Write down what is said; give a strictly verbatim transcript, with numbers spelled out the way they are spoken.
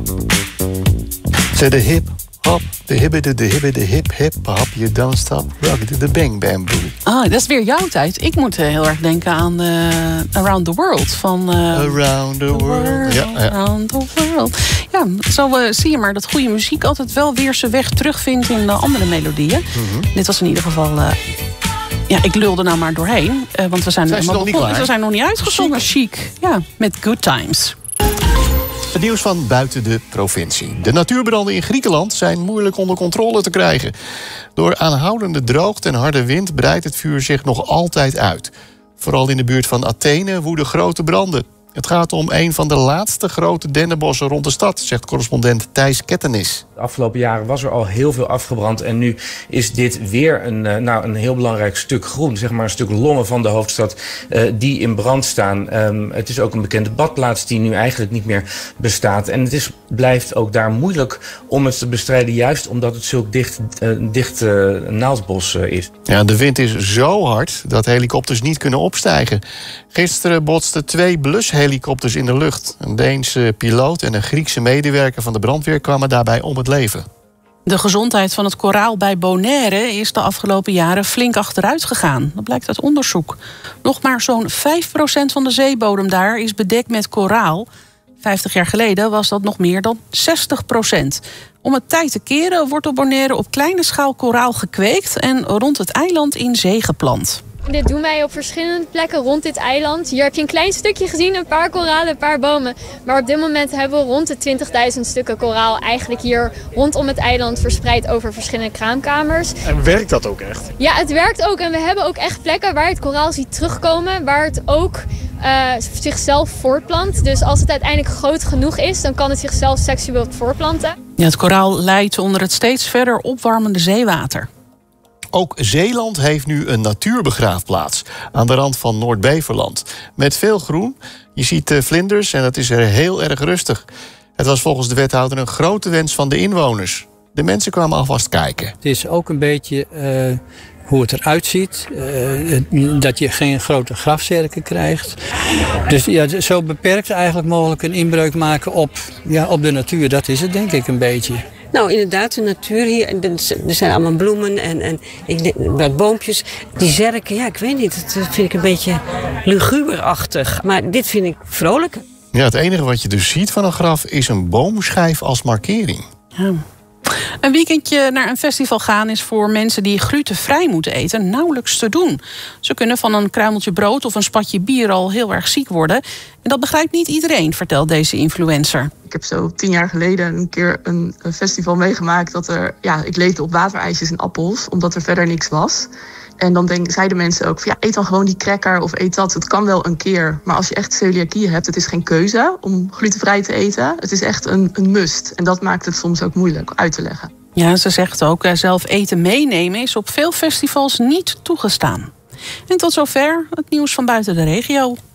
Zet de hip, hop, de hibbede, de hibbede, hip, hip, hop, you don't stop, rock, de bang, bam, boogie. Ah, dat is weer jouw tijd. Ik moet uh, heel erg denken aan uh, Around the World van... Uh, Around the, the World. world ja, ja. Around the World. Ja, zo uh, zie je maar dat goede muziek altijd wel weer zijn weg terugvindt in uh, andere melodieën. Mm-hmm. Dit was in ieder geval... Uh, ja, ik lulde nou maar doorheen. Uh, want we zijn, zijn nog niet klaar? We zijn nog niet uitgezongen. Chic. Chic. Ja, met Good Times. Het nieuws van buiten de provincie. De natuurbranden in Griekenland zijn moeilijk onder controle te krijgen. Door aanhoudende droogte en harde wind breidt het vuur zich nog altijd uit. Vooral in de buurt van Athene woeden grote branden. Het gaat om een van de laatste grote dennenbossen rond de stad, zegt correspondent Thijs Kettenis. De afgelopen jaren was er al heel veel afgebrand en nu is dit weer een, nou, een heel belangrijk stuk groen, zeg maar een stuk longen van de hoofdstad, uh, die in brand staan. Um, het is ook een bekende badplaats die nu eigenlijk niet meer bestaat. En het is, blijft ook daar moeilijk om het te bestrijden, juist omdat het zulk dicht, uh, dicht uh, naaldbos uh, is. Ja, de wind is zo hard dat helikopters niet kunnen opstijgen. Gisteren botsten twee blushelikopters in de lucht. Een Deense piloot en een Griekse medewerker van de brandweer kwamen daarbij om het leven. De gezondheid van het koraal bij Bonaire is de afgelopen jaren flink achteruit gegaan. Dat blijkt uit onderzoek. Nog maar zo'n vijf procent van de zeebodem daar is bedekt met koraal. Vijftig jaar geleden was dat nog meer dan zestig procent. Om het tij te keren wordt op Bonaire op kleine schaal koraal gekweekt en rond het eiland in zee geplant. Dit doen wij op verschillende plekken rond dit eiland. Hier heb je een klein stukje gezien, een paar koralen, een paar bomen. Maar op dit moment hebben we rond de twintigduizend stukken koraal eigenlijk hier rondom het eiland verspreid over verschillende kraamkamers. En werkt dat ook echt? Ja, het werkt ook. En we hebben ook echt plekken waar het koraal ziet terugkomen, waar het ook uh, zichzelf voortplant. Dus als het uiteindelijk groot genoeg is, dan kan het zichzelf seksueel voortplanten. Ja, het koraal lijdt onder het steeds verder opwarmende zeewater. Ook Zeeland heeft nu een natuurbegraafplaats aan de rand van Noord-Beverland. Met veel groen. Je ziet vlinders en het is er heel erg rustig. Het was volgens de wethouder een grote wens van de inwoners. De mensen kwamen alvast kijken. Het is ook een beetje uh, hoe het eruit ziet. Uh, dat je geen grote grafzerken krijgt. Dus ja, zo beperkt eigenlijk mogelijk een inbreuk maken op, ja, op de natuur. Dat is het denk ik een beetje. Nou, inderdaad, de natuur hier. Er zijn allemaal bloemen en, en wat boompjes. Die zerken, ja, ik weet niet. Dat vind ik een beetje luguberachtig. Maar dit vind ik vrolijk. Ja, het enige wat je dus ziet van een graf is een boomschijf als markering. Ja. Een weekendje naar een festival gaan is voor mensen die glutenvrij moeten eten nauwelijks te doen. Ze kunnen van een kruimeltje brood of een spatje bier al heel erg ziek worden. En dat begrijpt niet iedereen, vertelt deze influencer. Ik heb zo tien jaar geleden een keer een festival meegemaakt dat er, ja, ik leefde op waterijsjes en appels, omdat er verder niks was. En dan denk, zeiden mensen ook van ja, eet dan gewoon die cracker of eet dat. Het kan wel een keer, maar als je echt celiakie hebt, het is geen keuze om glutenvrij te eten. Het is echt een, een must. En dat maakt het soms ook moeilijk uit te leggen. Ja, ze zegt ook, zelf eten meenemen is op veel festivals niet toegestaan. En tot zover het nieuws van buiten de regio.